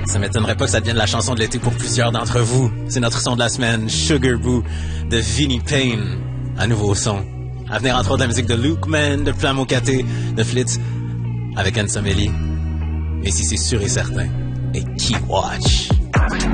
Ça m'étonnerait pas que ça devienne la chanson de l'été pour plusieurs d'entre vous. C'est notre son de la semaine, Sugar Boo, de Vinnie Payne. Un nouveau son. À venir entre autres la musique de Luke Man, de Flammo Katé, de Flitz, avec Anne Someli. Mais si c'est sûr et certain, et Key Watch.